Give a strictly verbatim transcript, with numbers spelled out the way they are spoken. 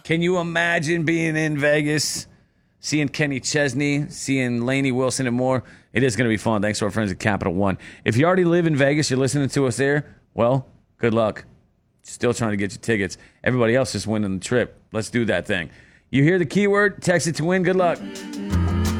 Can you imagine being in Vegas, seeing Kenny Chesney, seeing Lainey Wilson and more? It is going to be fun. Thanks to our friends at Capital One. If you already live in Vegas, you're listening to us there, well, good luck. Still trying to get you tickets. Everybody else is winning the trip. Let's do that thing. You hear the keyword, text it to win. Good luck.